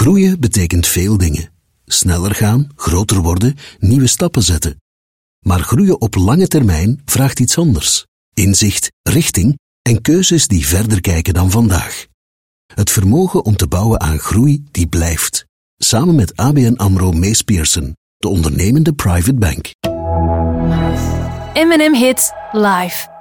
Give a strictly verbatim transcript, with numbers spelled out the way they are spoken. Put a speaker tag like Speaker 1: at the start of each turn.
Speaker 1: Groeien betekent veel dingen. Sneller gaan, groter worden, nieuwe stappen zetten. Maar groeien op lange termijn vraagt iets anders. Inzicht, richting en keuzes die verder kijken dan vandaag. Het vermogen om te bouwen aan groei die blijft. Samen met A B N AMRO Mees Pierson, de ondernemende private bank.
Speaker 2: M en M Hits live.